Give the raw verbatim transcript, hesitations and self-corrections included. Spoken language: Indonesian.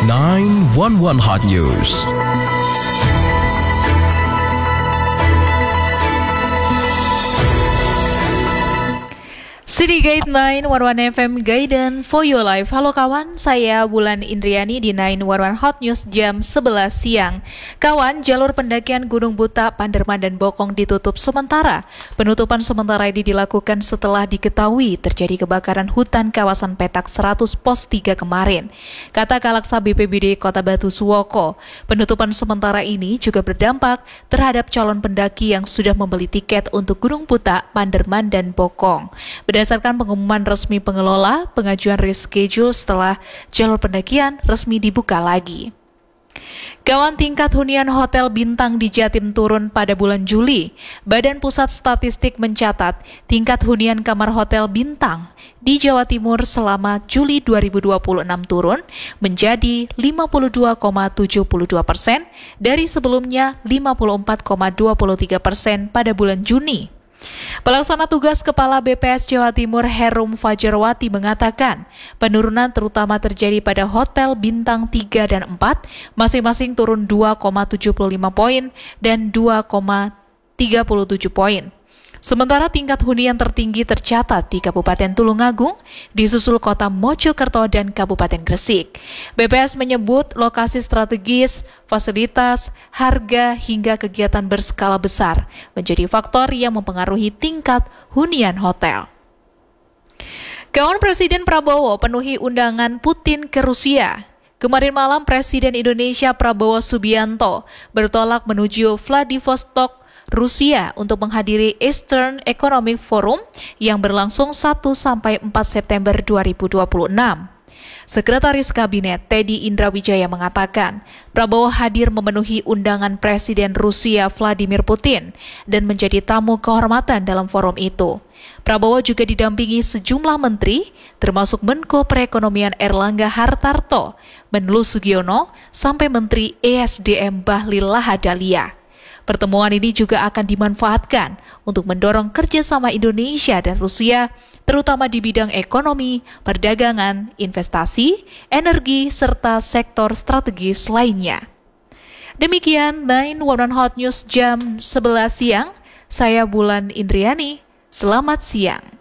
nine one one Hot News. City Guide nine one one F M Guidance for Your Life. Halo kawan, saya Bulan Indriani di nine one one Hot News jam sebelas siang. Kawan, jalur pendakian Gunung Buta, Panderman dan Bokong ditutup sementara. Penutupan sementara ini dilakukan setelah diketahui terjadi kebakaran hutan kawasan petak seratus pos tiga kemarin. Kata Kalaksa B P B D Kota Batu Suwoko, penutupan sementara ini juga berdampak terhadap calon pendaki yang sudah membeli tiket untuk Gunung Buta, Panderman dan Bokong. Berdasarkan pengumuman resmi pengelola, pengajuan reschedule setelah jalur pendakian resmi dibuka lagi. Kawan, tingkat hunian hotel bintang di Jatim turun pada bulan Juli. Badan Pusat Statistik mencatat tingkat hunian kamar hotel bintang di Jawa Timur selama Juli dua ribu dua puluh enam turun menjadi lima puluh dua koma tujuh dua persen dari sebelumnya lima puluh empat koma dua tiga persen pada bulan Juni. Pelaksana tugas Kepala B P S Jawa Timur Herum Fajarwati mengatakan, penurunan terutama terjadi pada hotel bintang tiga dan empat, masing-masing turun dua koma tujuh lima poin dan dua koma tiga tujuh poin. Sementara tingkat hunian tertinggi tercatat di Kabupaten Tulungagung, disusul Kota Mojokerto dan Kabupaten Gresik. B P S menyebut lokasi strategis, fasilitas, harga hingga kegiatan berskala besar menjadi faktor yang mempengaruhi tingkat hunian hotel. Kawan, Presiden Prabowo penuhi undangan Putin ke Rusia. Kemarin malam Presiden Indonesia Prabowo Subianto bertolak menuju Vladivostok, Rusia untuk menghadiri Eastern Economic Forum yang berlangsung satu sampai empat September dua ribu dua puluh enam. Sekretaris Kabinet Teddy Indrawijaya mengatakan, Prabowo hadir memenuhi undangan Presiden Rusia Vladimir Putin dan menjadi tamu kehormatan dalam forum itu. Prabowo juga didampingi sejumlah menteri, termasuk Menko Perekonomian Erlangga Hartarto, Menlu Sugiono, sampai Menteri E S D M Bahlil Lahadalia. Pertemuan ini juga akan dimanfaatkan untuk mendorong kerjasama Indonesia dan Rusia, terutama di bidang ekonomi, perdagangan, investasi, energi, serta sektor strategis lainnya. Demikian nine one one Hot News jam sebelas siang, saya Bulan Indriani, selamat siang.